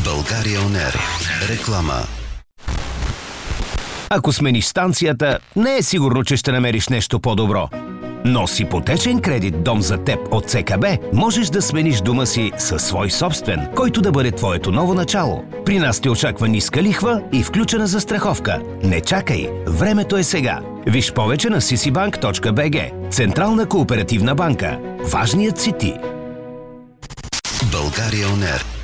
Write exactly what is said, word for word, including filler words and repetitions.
България Он Ер. Реклама. Ако смениш станцията, не е сигурно, че ще намериш нещо по-добро. Но с ипотечен кредит «Дом за теб» от ЦКБ можеш да смениш дома си със свой собствен, който да бъде твоето ново начало. При нас те очаква ниска лихва и включена застраховка. Не чакай, времето е сега. Виж повече на си си банк точка би джи. Централна кооперативна банка. Важният си ти. България Он Ер.